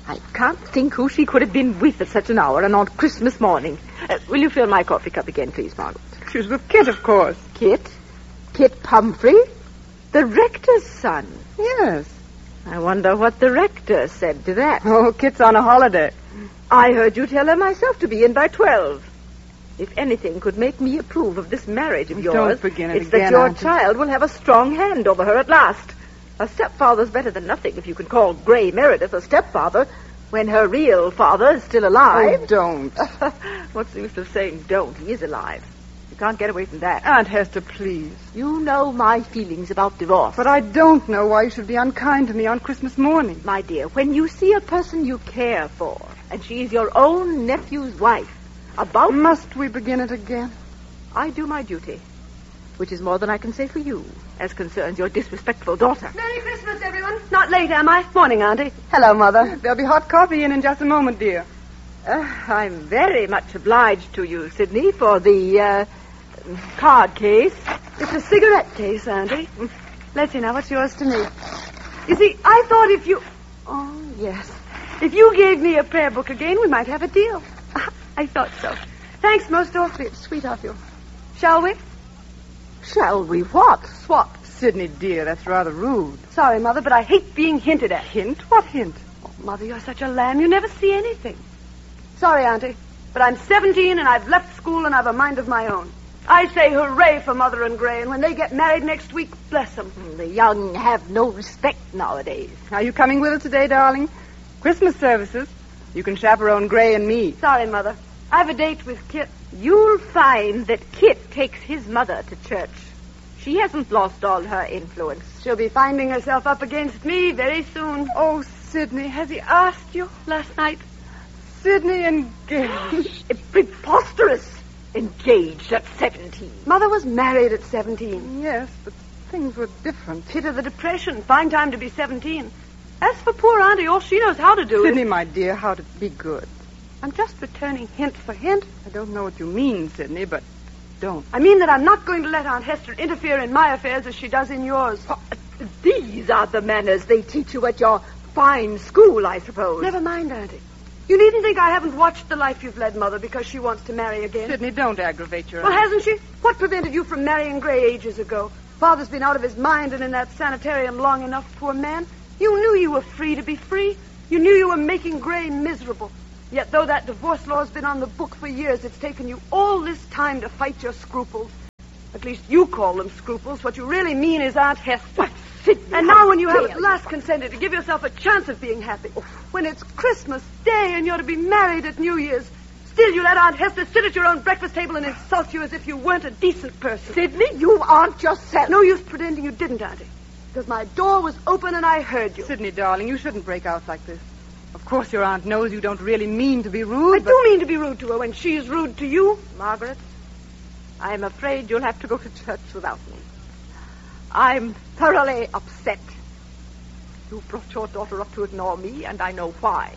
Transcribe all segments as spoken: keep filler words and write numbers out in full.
I can't think who she could have been with at such an hour and on Christmas morning. Uh, will you fill my coffee cup again, please, Margaret? She was with Kit, of course. Kit? Kit Pumphrey? The rector's son? Yes. I wonder what the rector said to that. Oh, Kit's on a holiday. I heard you tell her myself to be in by twelve. If anything could make me approve of this marriage of yours, Don't begin it it's again, that your Auntie. child will have a strong hand over her at last. A stepfather's better than nothing if you can call Gray Meredith a stepfather when her real father is still alive. Oh, don't. What's the use of saying don't? He is alive. You can't get away from that. Aunt Hester, please. You know my feelings about divorce. But I don't know why you should be unkind to me on Christmas morning. My dear, when you see a person you care for, and she is your own nephew's wife, about... Must we begin it again? I do my duty, which is more than I can say for you, as concerns your disrespectful daughter. Merry Christmas, everyone. Not late, am I? Morning, Auntie. Hello, Mother. There'll be hot coffee in in just a moment, dear. Uh, I'm very much obliged to you, Sidney, for the uh, card case. It's a cigarette case, Auntie. Let's see now, what's yours to me? You see, I thought if you... Oh, yes. If you gave me a prayer book again, we might have a deal. I thought so. Thanks most awfully. It's sweet of you. Shall we? Shall we what? Swap. Sidney, dear, that's rather rude. Sorry, Mother, but I hate being hinted at. Hint? What hint? Oh, Mother, you're such a lamb. You never see anything. Sorry, Auntie, but I'm seventeen and I've left school and I've a mind of my own. I say hooray for Mother and Gray, and when they get married next week, bless them. The young have no respect nowadays. Are you coming with us today, darling? Christmas services. You can chaperone Gray and me. Sorry, Mother. I have a date with Kit. You'll find that Kit takes his mother to church. She hasn't lost all her influence. She'll be finding herself up against me very soon. Oh, Sidney, has he asked you? Last night. Sidney engaged. Preposterous. Engaged at seventeen. Mother was married at seventeen. Yes, but things were different. Pit of the Depression. Fine time to be seventeen. As for poor Auntie, all she knows how to do Sidney, is... my dear, how to be good. I'm just returning hint for hint. I don't know what you mean, Sidney, but don't. I mean that I'm not going to let Aunt Hester interfere in my affairs as she does in yours. Oh, these are the manners they teach you at your fine school, I suppose. Never mind, Auntie. You needn't think I haven't watched the life you've led, Mother, because she wants to marry again. Sidney, don't aggravate your Well, aunt. hasn't she? What prevented you from marrying Gray ages ago? Father's been out of his mind and in that sanitarium long enough, poor man. You knew you were free to be free. You knew you were making Gray miserable. Yet though that divorce law's been on the book for years, it's taken you all this time to fight your scruples. At least you call them scruples. What you really mean is Aunt Hester. Sidney, And how now when you have dare at last consented to give yourself a chance of being happy, when it's Christmas Day and you're to be married at New Year's, still you let Aunt Hester sit at your own breakfast table and insult you as if you weren't a decent person. Sidney, you aren't yourself. No use pretending you didn't, Auntie. Because my door was open and I heard you. Sidney, darling, you shouldn't break out like this. Of course your aunt knows you don't really mean to be rude, I but... do mean to be rude to her when she's rude to you. Margaret, I'm afraid you'll have to go to church without me. I'm thoroughly upset. You brought your daughter up to ignore me, and I know why.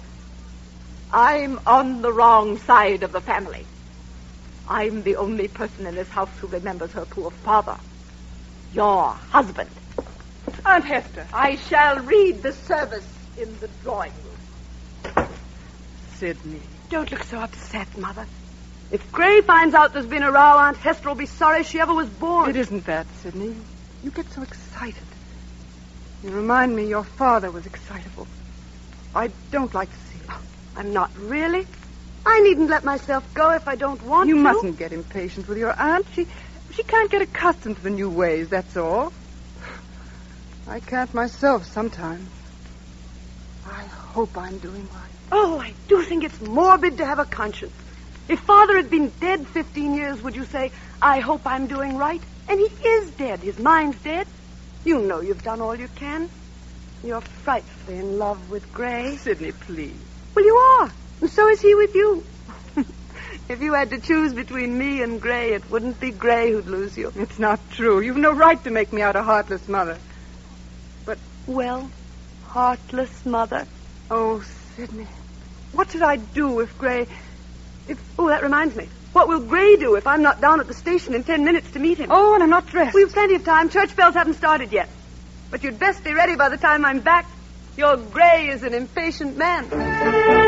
I'm on the wrong side of the family. I'm the only person in this house who remembers her poor father. Your husband. Aunt Hester. I shall read the service in the drawing room. Sidney. Don't look so upset, Mother. If Gray finds out there's been a row, Aunt Hester will be sorry she ever was born. It isn't that, Sidney. You get so excited. You remind me your father was excitable. I don't like to see it. I'm not really. I needn't let myself go if I don't want You to. mustn't get impatient with your aunt. She, she can't get accustomed to the new ways, that's all. I can't myself sometimes. I hope I'm doing right. Oh, I do think it's morbid to have a conscience. If Father had been dead fifteen years, would you say, I hope I'm doing right? And he is dead. His mind's dead. You know you've done all you can. You're frightfully in love with Gray. Sidney, please. Well, you are. And so is he with you. If you had to choose between me and Gray, it wouldn't be Gray who'd lose you. It's not true. You've no right to make me out a heartless mother. But, Well, heartless mother. oh, Sidney. What should I do if Gray... If... Oh, that reminds me. What will Gray do if I'm not down at the station in ten minutes to meet him? Oh, and I'm not dressed. We've plenty of time. Church bells haven't started yet. But you'd best be ready by the time I'm back. Your Gray is an impatient man.